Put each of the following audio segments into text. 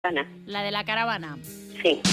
Ana. La de la caravana. Sí.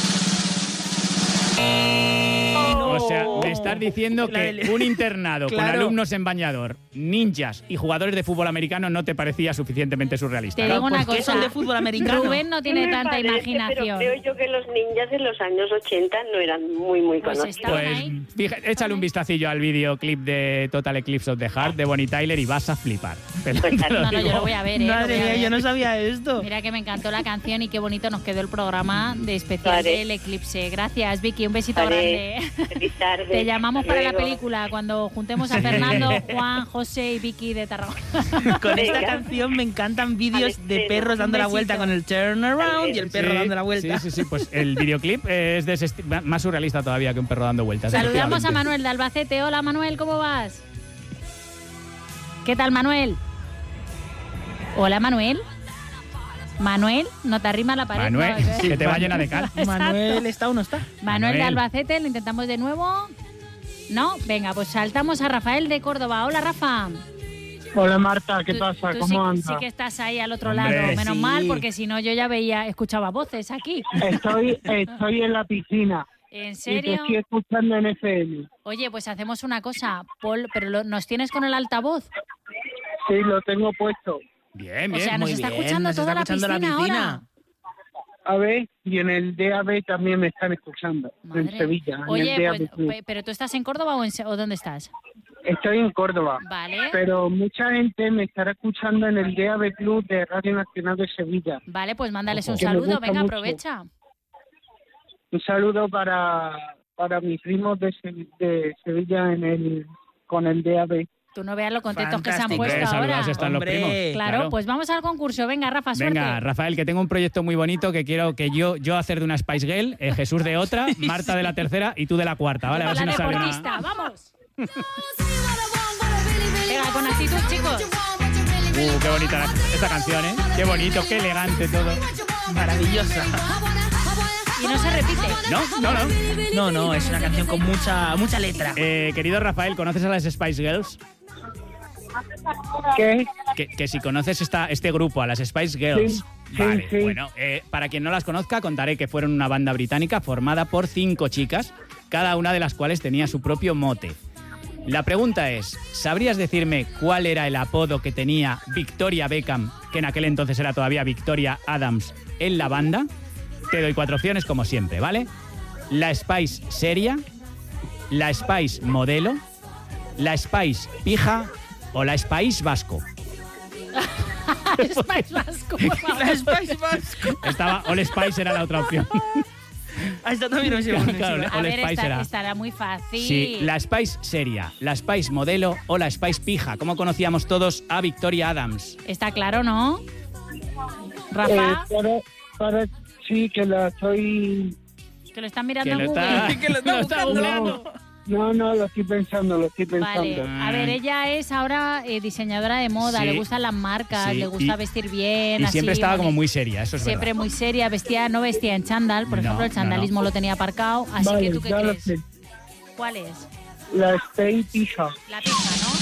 O sea, me estás diciendo que un internado con alumnos en bañador, ninjas y jugadores de fútbol americano no te parecía suficientemente surrealista. Te digo una cosa. ¿Qué son de fútbol americano? Rubén no tiene tanta parece, imaginación. Pero creo yo que los ninjas en los años 80 no eran muy Pues conocidos. estaban Pues ahí. échale un vistacillo al videoclip de Total Eclipse of the Heart de Bonnie Tyler y vas a flipar. Pero Pues te lo No, yo digo. lo voy a ver, lo Madre voy a mía, ver. yo no sabía esto. Mira que me encantó la canción y qué bonito nos quedó el programa de especial Vale. del eclipse. Gracias, Vicky. Un besito Vale. grande. Feliz tarde. Te llamamos para la Luego. película cuando juntemos a Fernando, Juan, José y Vicky de Tarragona. Con esta Venga. canción me encantan vídeos Al de extremo. perros dando la Un vuelta besito. con el turnaround y el perro Sí, dando la vuelta. Sí, pues el videoclip es de ese más surrealista todavía que un perro dando vueltas. Saludamos a efectivamente. Manuel de Albacete. Hola, Manuel, ¿cómo vas? ¿Qué tal, Manuel? Hola, Manuel. Manuel, no te arrima la pared. Manuel, No, que te va llena de cal. Exacto. Manuel, ¿está o no está? Manuel de Manuel. Albacete, lo intentamos de nuevo. ¿No? Venga, pues saltamos a Rafael de Córdoba. Hola, Rafa. Hola Marta, ¿qué Tú- pasa? tú ¿Cómo sí, andas? sí que estás ahí al otro Hombre, lado. Menos sí. mal, porque si no yo ya escuchaba voces aquí. Estoy en la piscina ¿En y te serio? estoy escuchando en FM. Oye, pues hacemos una cosa, Paul, pero ¿nos tienes con el altavoz? Sí, lo tengo puesto. Bien, O bien. sea, nos muy está bien, escuchando nos toda está escuchando la la piscina piscina. ahora. A ver, y en el DAB también me están escuchando. En Madre. Sevilla, en Oye, el DAB+. pues, ¿pero tú estás en Córdoba o dónde estás? Estoy en Córdoba, Vale. pero mucha gente me estará escuchando en el DAB Plus de Radio Nacional de Sevilla. Vale, pues mándales un Que me saludo. gusta Venga, mucho. aprovecha. Un saludo para mis primos de Sevilla con el DAB. Tú no veas lo contentos que se han Fantástico. puesto Hombre, ahora. saludados están Hombre. los primos. Claro, pues vamos al concurso. Venga, Rafa, suerte. Venga, Rafael, que tengo un proyecto muy bonito que quiero que yo hacer de una Spice Girl, Jesús de otra, Marta de la tercera y tú de la cuarta, ¿vale? A ver si la nos sale deportista, una... vamos. Venga, con actitud, chicos. Qué bonita esta canción, ¿eh? Qué bonito, qué elegante todo. Maravillosa. Y no se repite. No. No, es una canción con mucha letra. Querido Rafael, ¿conoces a las Spice Girls? ¿Qué? Que si conoces este grupo, a las Spice Girls. Sí, Vale, sí. bueno, para quien no las conozca, contaré que fueron una banda británica formada por 5 chicas, cada una de las cuales tenía su propio mote. La pregunta es, ¿sabrías decirme cuál era el apodo que tenía Victoria Beckham, que en aquel entonces era todavía Victoria Adams, en la banda? Te doy 4 opciones como siempre, ¿vale? La Spice seria, la Spice modelo, la Spice pija o la Spice vasco. Spice Vasco, por favor. La Spice Vasco. Estaba All Spice era la otra opción. Ah, esta también no sé. Claro, A All ver, Spice era. estará muy fácil. Sí, la Spice seria, la Spice modelo o la Spice pija. ¿Cómo conocíamos todos a Victoria Adams? Está claro, ¿no? Rafa, Sí, que la estoy... que lo están mirando Que en lo Google. está, Que lo está buscando. googleando. No, lo estoy pensando. Vale, a ver, ella es ahora diseñadora de moda, Sí. le gustan las marcas, Sí, le gusta y- vestir bien. Y así, siempre estaba como bonita. muy seria, eso es Siempre verdad. muy seria, no vestía en chándal, por No, ejemplo, el no, chandalismo no. lo tenía aparcado, así Vale, que ¿tú qué ya lo crees? sé. ¿Cuál es? La Stay Pija. La pija, ¿no?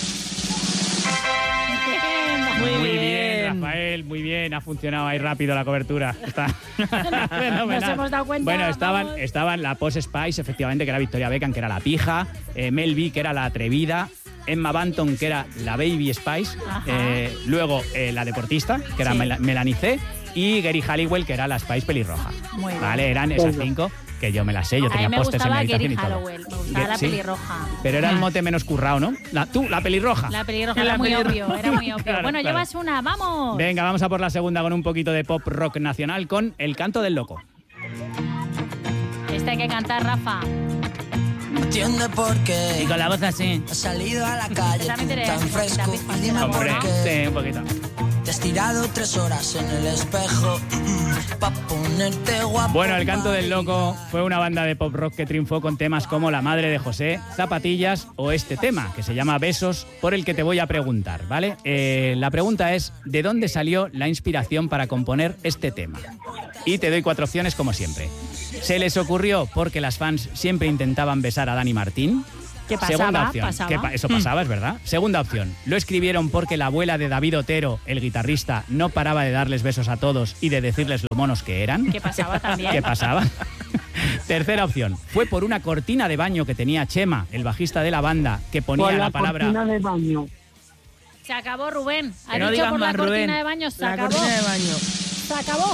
Muy bien, Rafael, muy bien. Ha funcionado ahí rápido la cobertura. Está fenomenal. Nos hemos dado cuenta, Bueno, vamos. estaban la Posh Spice, efectivamente, que era Victoria Beckham, que era la pija. Mel B, que era la atrevida. Emma Banton, que era la Baby Spice. Ajá. Luego la deportista, que era Sí. Melanie C. Y Gary Halliwell, que era la Spice pelirroja. Muy bien. Vale, eran esas 5 que yo me las sé. Yo A mí tenía me pósters en la gustaba habitación Gary y todo. Halliwell, me gustaba la Sí. pelirroja. Pero era el mote menos currado, ¿no? La pelirroja. La pelirroja La era muy pelirroja. obvio, era muy obvio. Claro, Bueno, claro. llevas una, ¡vamos! Venga, vamos a por la segunda con un poquito de pop rock nacional con El canto del loco. Esta hay que cantar, Rafa. No entiende por qué Y con la voz así. has salido a la calle También tú te tan hace fresco poquita y dime Hombre, por qué sí, un poquito. te has tirado 3 horas en el espejo pa' ponerte guapo. Bueno, El canto del loco fue una banda de pop rock que triunfó con temas como La madre de José, Zapatillas o este tema, que se llama Besos, por el que te voy a preguntar, ¿vale? La pregunta es, ¿de dónde salió la inspiración para componer este tema? Y te doy 4 opciones como siempre. ¿Se les ocurrió porque las fans siempre intentaban besar a Dani Martín? ¿Qué pasaba? Segunda opción. Pasaba. Eso pasaba, es verdad. Segunda opción. Lo escribieron porque la abuela de David Otero, el guitarrista, no paraba de darles besos a todos y de decirles lo monos que eran. ¿Qué pasaba también? ¿Qué pasaba? Tercera opción. Fue por una cortina de baño que tenía Chema, el bajista de la banda, que ponía Por la la palabra... cortina de baño. Se acabó, Rubén. Ha Que no dicho digas por más, la cortina Rubén. de baño, se La acabó. cortina de baño. Se acabó.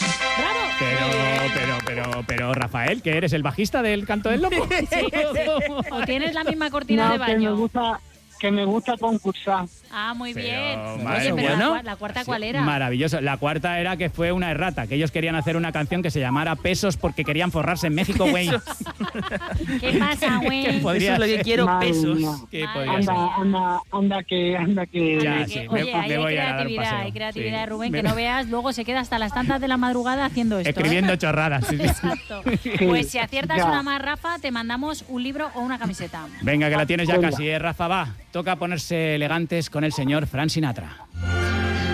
¡Bravo! Pero, Rafael, ¿que eres el bajista del Canto del Loco? O tienes la misma cortina No, de baño. que me gusta concursar. Ah, muy Pero, bien. madre Oye, pero mía. la cuarta, ¿cuál era? Maravilloso. La cuarta era que fue una errata, que ellos querían hacer una canción que se llamara Pesos porque querían forrarse en México, güey. ¿Qué pasa, güey? Podría Eso es lo que ser. quiero, Madre pesos. mía. ¿Qué Madre podría mía. ser? Anda que... Ya, Anda, sí, que- me- Oye, me ahí voy a dar un creatividad, paseo. hay creatividad, Sí. Rubén, Me- que no veas, luego se queda hasta las tantas de la madrugada haciendo esto. Escribiendo chorradas. Sí, sí. Exacto. Pues si aciertas Ya. una más, Rafa, te mandamos un libro o una camiseta. Venga, que la tienes ya Venga. casi, Rafa, va. Toca ponerse elegantes con el señor Frank Sinatra.